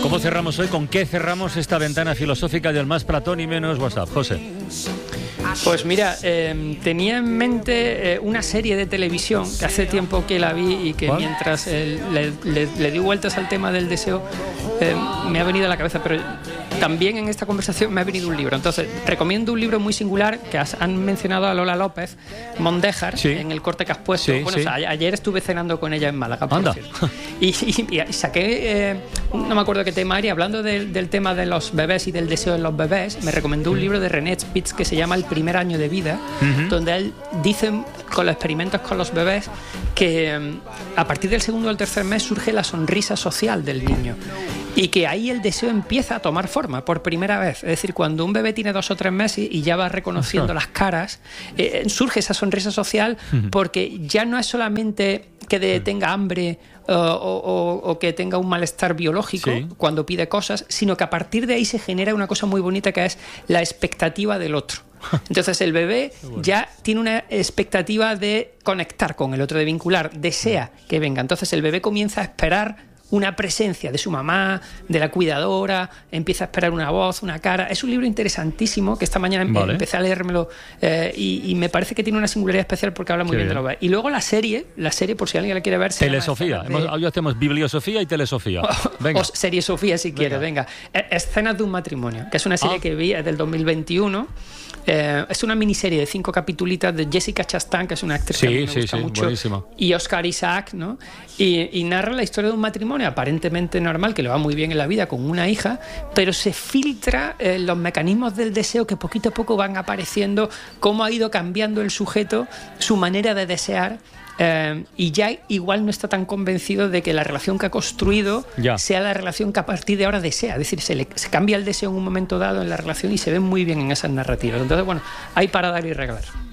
¿Cómo cerramos hoy? ¿Con qué cerramos esta ventana filosófica del más Platón y menos WhatsApp? José. Pues mira, tenía en mente una serie de televisión que hace tiempo que la vi y que ¿cuál? mientras le di vueltas al tema del deseo me ha venido a la cabeza, pero también en esta conversación me ha venido un libro. Entonces, recomiendo un libro muy singular que han mencionado a Lola López, Mondéjar, sí, en el corte que has puesto. Sí, bueno, sí. O sea, ayer estuve cenando con ella en Málaga, por Anda. cierto. Y saqué, no me acuerdo qué tema era, hablando del tema de los bebés y del deseo en los bebés, me recomendó un libro de René Spitz que se llama El primer año de vida, donde él dice, con los experimentos con los bebés, que a partir del segundo o el tercer mes surge la sonrisa social del niño. Y que ahí el deseo empieza a tomar forma por primera vez. Es decir, cuando un bebé tiene 2 o 3 meses y ya va reconociendo las caras, surge esa sonrisa social, porque ya no es solamente que tenga hambre o que tenga un malestar biológico cuando pide cosas, sino que a partir de ahí se genera una cosa muy bonita que es la expectativa del otro. Entonces el bebé ya tiene una expectativa de conectar con el otro, de vincular, desea que venga. Entonces el bebé comienza a esperar una presencia de su mamá, de la cuidadora, empieza a esperar una voz, una cara. Es un libro interesantísimo que esta mañana empecé a leérmelo y me parece que tiene una singularidad especial porque habla muy bien de los bebés. Y luego la serie, por si alguien la quiere ver, Telesofía. Hoy hacemos bibliosofía y telesofía. Venga. O serie Sofía, si quieres, venga. Escenas de un matrimonio, que es una serie que vi, es del 2021. Es una miniserie de 5 capitulitas de Jessica Chastain, que es una actriz que me gusta mucho, buenísima. y Oscar Isaac, ¿no? Y narra la historia de un matrimonio aparentemente normal, que le va muy bien en la vida con una hija, pero se filtra los mecanismos del deseo que poquito a poco van apareciendo, cómo ha ido cambiando el sujeto, su manera de desear. Y ya igual no está tan convencido de que la relación que ha construido sea la relación que a partir de ahora desea. Es decir, se cambia el deseo en un momento dado en la relación y se ve muy bien en esas narrativas. Entonces, bueno, hay para dar y regalar.